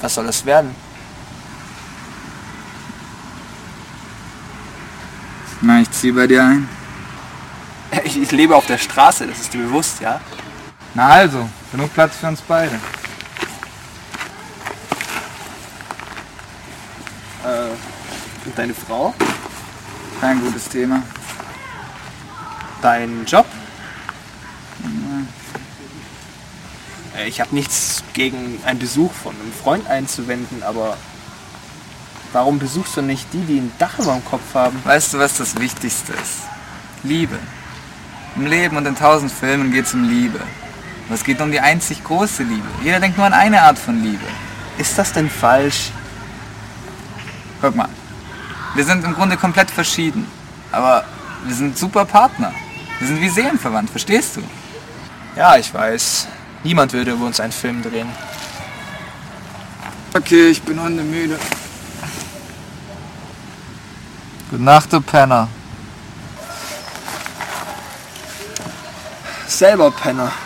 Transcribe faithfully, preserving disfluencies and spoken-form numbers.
Was soll das werden? Na, ich zieh bei dir ein. Ich, ich lebe auf der Straße, das ist dir bewusst, ja? Na also, genug Platz für uns beide. Äh, und deine Frau? Kein gutes Thema. Dein Job? Äh, Ich habe nichts gegen einen Besuch von einem Freund einzuwenden, aber warum besuchst du nicht die, die ein Dach über dem Kopf haben? Weißt du, was das Wichtigste ist? Liebe. Im Leben und in tausend Filmen geht es um Liebe. Aber es geht um die einzig große Liebe. Jeder denkt nur an eine Art von Liebe. Ist das denn falsch? Guck mal, wir sind im Grunde komplett verschieden. Aber wir sind super Partner. Wir sind wie seelenverwandt, verstehst du? Ja, ich weiß. Niemand würde über uns einen Film drehen. Okay, ich bin hundemüde. Gute Nacht, du Penner. Selber Penner.